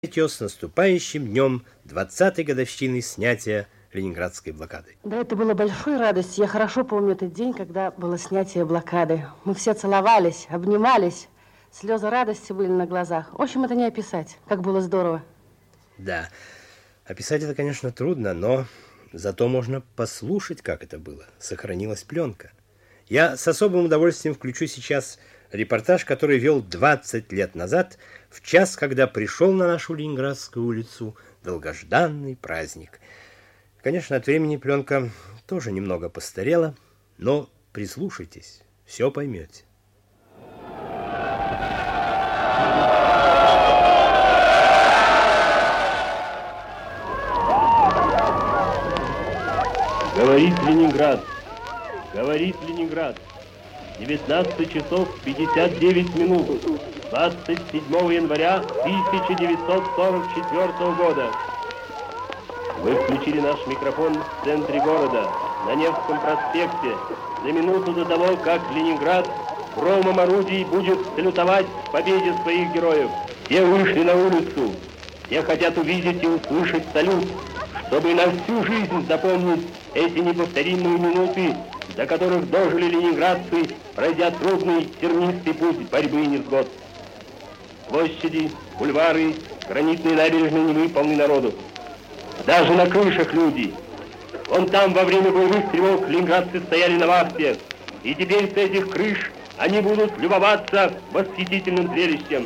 ее с наступающим днем 20-й годовщины снятия Ленинградской блокады. Да, это было большой радостью. Я хорошо помню этот день, когда было снятие блокады. Мы все целовались, обнимались. Слезы радости были на глазах. В общем, это не описать, как было здорово. Да, описать это, конечно, трудно, но зато можно послушать, как это было. Сохранилась пленка. Я с особым удовольствием включу сейчас репортаж, который вел 20 лет назад, в час, когда пришел на нашу Ленинградскую улицу долгожданный праздник. Конечно, от времени пленка тоже немного постарела, но прислушайтесь, все поймете. Говорит Ленинград, говорит Ленинград. 19 часов 59 минут, 27 января 1944 года. Мы включили наш микрофон в центре города, на Невском проспекте, за минуту до того, как Ленинград громом орудий будет салютовать победе своих героев. Все вышли на улицу, все хотят увидеть и услышать салют, чтобы на всю жизнь запомнить эти неповторимые минуты, до которых дожили ленинградцы, пройдя трудный тернистый путь борьбы и невзгод. Площади, бульвары, гранитные набережные Невы полны народу. Даже на крышах люди. Вон там во время боевых тревог ленинградцы стояли на вахте, и теперь с этих крыш они будут любоваться восхитительным зрелищем.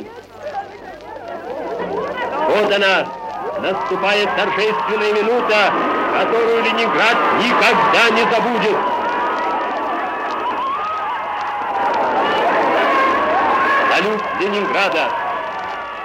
Вот она, наступает торжественная минута, которую Ленинград никогда не забудет. Салют Ленинграда.